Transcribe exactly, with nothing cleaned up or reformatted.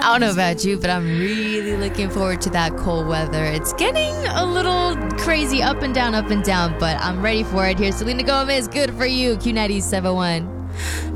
don't know about you, but I'm really looking forward to that cold weather. It's getting a little crazy up and down, up and down, but I'm ready for it. Here's Selena Gomez, Good For You, Q ninety-seven point one.